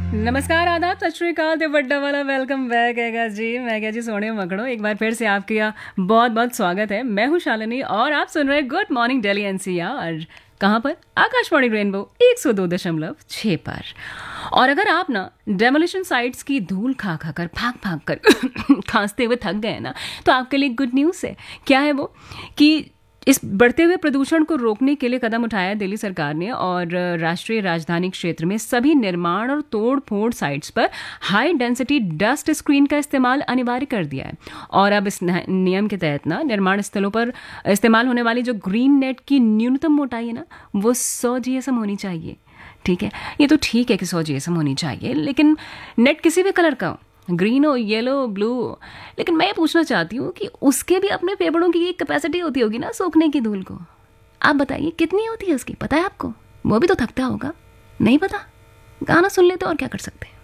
नमस्कार, आदाब, सत श्री अकाल, ते बड्डा वाला वेलकम बैक हैगा जी। मैं क्या जी सोने मकड़ो, एक बार फिर से आपका बहुत बहुत स्वागत है। मैं हूँ शालिनी और आप सुन रहे गुड मॉर्निंग दिल्ली एनसीआर। कहाँ पर? आकाशवाणी रेनबो 102.6 पर। और अगर आप ना डेमोलिशन साइट्स की धूल खा खा कर भाग कर खांसते हुए थक गए ना, तो आपके लिए गुड न्यूज़ है। क्या है वो? कि इस बढ़ते हुए प्रदूषण को रोकने के लिए कदम उठाया दिल्ली सरकार ने और राष्ट्रीय राजधानी क्षेत्र में सभी निर्माण और तोड़ फोड़ साइट्स पर हाई डेंसिटी डस्ट स्क्रीन का इस्तेमाल अनिवार्य कर दिया है। और अब इस नियम के तहत ना निर्माण स्थलों पर इस्तेमाल होने वाली जो ग्रीन नेट की न्यूनतम मोटाई है ना, वो 100 GSM होनी चाहिए। ठीक है, ये तो ठीक है कि 100 GSM होनी चाहिए, लेकिन नेट किसी भी कलर का हो, ग्रीन हो, येलो, ब्लू। लेकिन मैं ये पूछना चाहती हूँ कि उसके भी अपने फेफड़ों की एक कैपेसिटी होती होगी ना सोखने की धूल को। आप बताइए कितनी होती है उसकी, पता है आपको? वो भी तो थकता होगा। नहीं पता? गाना सुन लेते और क्या कर सकते हैं।